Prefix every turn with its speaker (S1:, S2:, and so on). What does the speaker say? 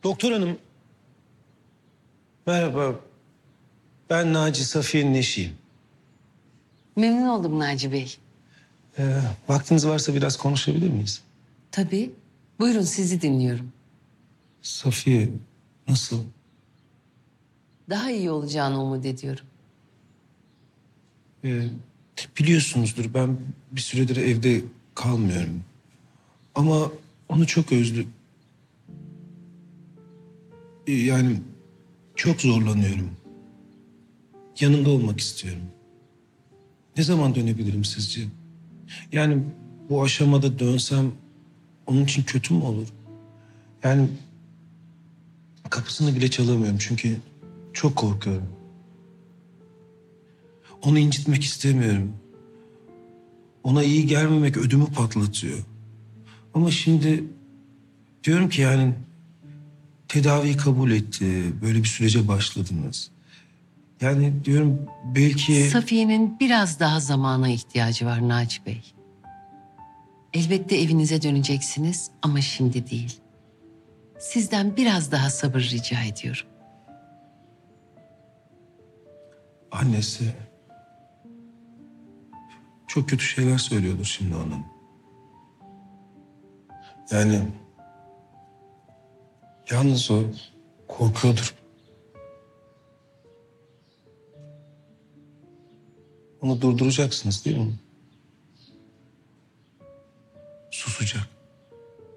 S1: Doktor hanım, merhaba. Ben Naci Safiye'nin eşiyim.
S2: Memnun oldum Naci Bey.
S1: Vaktiniz varsa biraz konuşabilir miyiz?
S2: Tabii. Buyurun sizi dinliyorum.
S1: Safiye, nasıl?
S2: Daha iyi olacağını umut ediyorum.
S1: Ee, Biliyorsunuzdur ben bir süredir evde kalmıyorum. Ama onu çok özlü. Yani çok zorlanıyorum. Yanında olmak istiyorum. Ne zaman dönebilirim sizce? Yani bu aşamada dönsem onun için kötü mü olur? Yani kapısını bile çalamıyorum çünkü çok korkuyorum. Onu incitmek istemiyorum. Ona iyi gelmemek ödümü patlatıyor. Ama şimdi diyorum ki yani tedaviyi kabul etti. Böyle bir sürece başladınız. Yani diyorum belki
S2: Safiye'nin biraz daha zamana ihtiyacı var Naci Bey. Elbette evinize döneceksiniz ama şimdi değil. Sizden biraz daha sabır rica ediyorum.
S1: annesi çok kötü şeyler söylüyordur şimdi onun. Yani yalnız o korkuyordur. Onu durduracaksınız değil mi? Susacak.